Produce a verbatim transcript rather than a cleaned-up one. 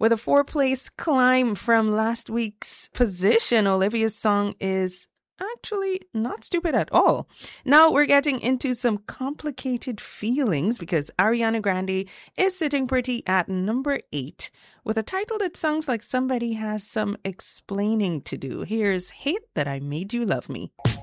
With a four-place climb from last week's position, Olivia's song is actually not stupid at all. Now we're getting into some complicated feelings because Ariana Grande is sitting pretty at number eight with a title that sounds like somebody has some explaining to do. Here's Hate That I Made You Love Me.